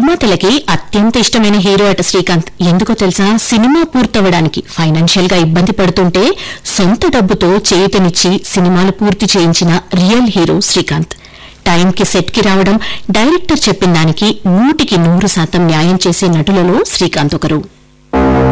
నిర్మాతలకి అత్యంత ఇష్టమైన హీరో అట శ్రీకాంత్. ఎందుకో తెలుసా, సినిమా పూర్తవడానికి ఫైనాన్షియల్ గా ఇబ్బంది పడుతుంటే సొంత డబ్బుతో చేయూతనిచ్చి సినిమాలు పూర్తి చేయించిన రియల్ హీరో శ్రీకాంత్. టైంకి సెట్ కి రావడం, డైరెక్టర్ చెప్పిన దానికి 100% న్యాయం చేసే నటులలో శ్రీకాంత్ ఒకరు.